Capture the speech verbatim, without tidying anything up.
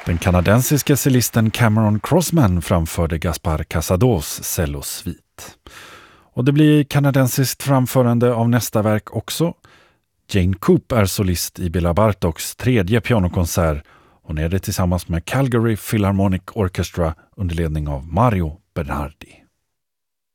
Den kanadensiske cellisten Cameron Crossman framförde Gaspar Casados cellosvit. Och det blir kanadensiskt framförande av nästa verk också. Jane Coop är solist i Bela Bartoks tredje pianokonsert. Hon är det tillsammans med Calgary Philharmonic Orchestra under ledning av Mario Bernardi.